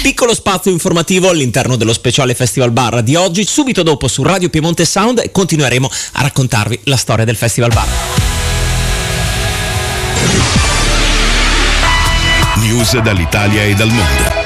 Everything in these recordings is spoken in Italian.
Piccolo spazio informativo all'interno dello speciale Festival Bar di oggi. Subito dopo su Radio Piemonte Sound continueremo a raccontarvi la storia del Festival Bar. News dall'Italia e dal mondo.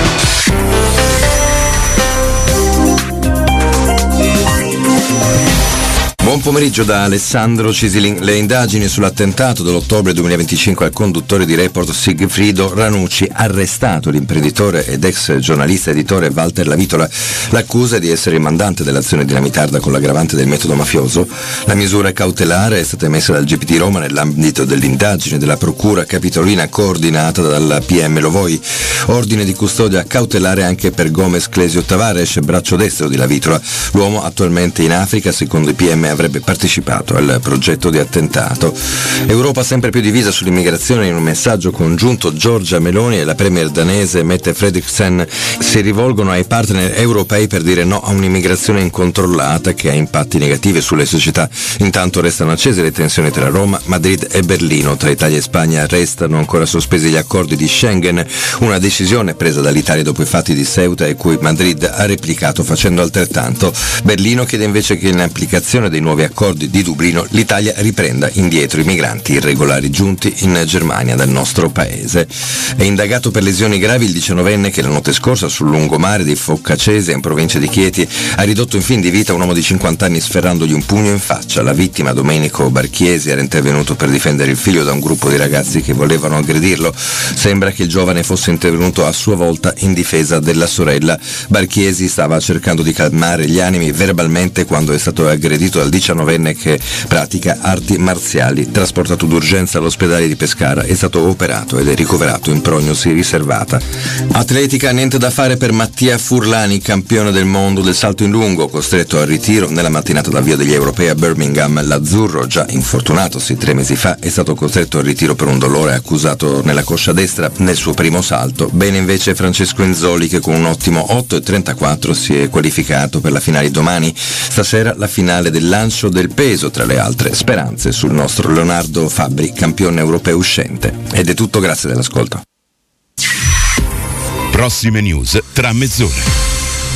Buon pomeriggio da Alessandro Cisilin. Le indagini sull'attentato dell'ottobre 2025 al conduttore di Report Sigfrido Ranucci, arrestato l'imprenditore ed ex giornalista editore Walter Lavitola. L'accusa è di essere il mandante dell'azione dinamitarda con l'aggravante del metodo mafioso. La misura cautelare è stata emessa dal GPT Roma nell'ambito dell'indagine della Procura Capitolina coordinata dal PM Lovoi. Ordine di custodia cautelare anche per Gomez Clesio Tavares, braccio destro di Lavitola. L'uomo attualmente in Africa, secondo i PM avrebbe partecipato al progetto di attentato. Europa sempre più divisa sull'immigrazione. In un messaggio congiunto Giorgia Meloni e la premier danese Mette Frederiksen si rivolgono ai partner europei per dire no a un'immigrazione incontrollata che ha impatti negativi sulle società. Intanto restano accese le tensioni tra Roma, Madrid e Berlino. Tra Italia e Spagna restano ancora sospesi gli accordi di Schengen, una decisione presa dall'Italia dopo i fatti di Ceuta e cui Madrid ha replicato facendo altrettanto. Berlino chiede invece che in applicazione dei nuovi accordi di Dublino l'Italia riprenda indietro i migranti irregolari giunti in Germania dal nostro paese. È indagato per lesioni gravi il 19enne che la notte scorsa sul lungomare di Foccacese in provincia di Chieti ha ridotto in fin di vita un uomo di 50 anni sferrandogli un pugno in faccia. La vittima, Domenico Barchiesi, era intervenuto per difendere il figlio da un gruppo di ragazzi che volevano aggredirlo. Sembra che il giovane fosse intervenuto a sua volta in difesa della sorella. Barchiesi stava cercando di calmare gli animi verbalmente quando è stato aggredito dal 19enne che pratica arti marziali. Trasportato d'urgenza all'ospedale di Pescara, è stato operato ed è ricoverato in prognosi riservata. Atletica, niente da fare per Mattia Furlani, campione del mondo del salto in lungo, costretto al ritiro nella mattinata d'avvio degli europei a Birmingham. L'azzurro, già infortunatosi 3 mesi fa, è stato costretto al ritiro per un dolore accusato nella coscia destra nel suo primo salto. Bene invece Francesco Enzoli, che con un ottimo 8,34 si è qualificato per la finale domani. Stasera la finale del lancio del peso, tra le altre speranze sul nostro Leonardo Fabbri, campione europeo uscente. Ed è tutto, grazie dell'ascolto. Prossime news tra mezz'ora.